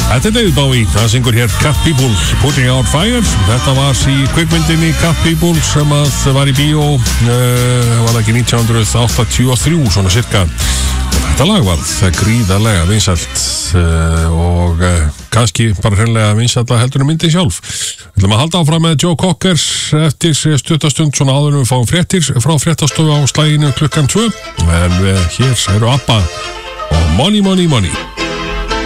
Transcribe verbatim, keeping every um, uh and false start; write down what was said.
Þetta er David Bowie, það syngur hér Cat People, Putting Out Fire. Þetta var í kvikmyndinni Cat People sem að var í bíó, uh, var ekki nítján hundruð áttatíu og þrjú, svona cirka. Þetta lag var það gríðarlega vinsælt uh, og uh, kannski bara hreinlega vinsælta heldur um myndin sjálf. Við ætlum að halda áfram með Joe Cocker eftir stuttastund, svona áður við fáum fréttir frá fréttastofu á slaginu klukkan tvö. En uh, hér eru ABBA og Money, Money, Money.